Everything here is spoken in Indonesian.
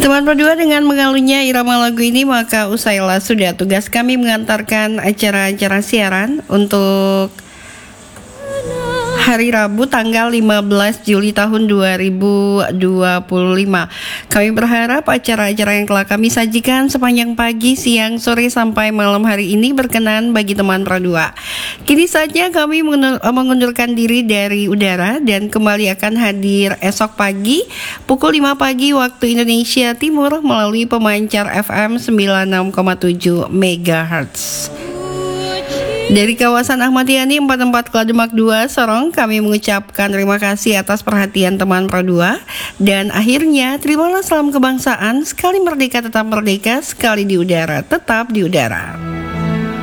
Teman berdua dengan mengalunya irama lagu ini, maka usailah sudah tugas kami mengantarkan acara-acara siaran untuk hari Rabu tanggal 15 Juli tahun 2025. Kami berharap acara-acara yang telah kami sajikan sepanjang pagi, siang, sore, sampai malam hari ini berkenan bagi teman berdua. Kini saatnya kami mengundurkan diri dari udara dan kembali akan hadir esok pagi pukul 5 pagi waktu Indonesia Timur melalui pemancar FM 96,7 MHz. Dari kawasan Ahmad Yani 44 Klademak 2 Sorong, kami mengucapkan terima kasih atas perhatian teman berdua. Dan akhirnya, terimalah salam kebangsaan. Sekali merdeka tetap merdeka, sekali di udara tetap di udara.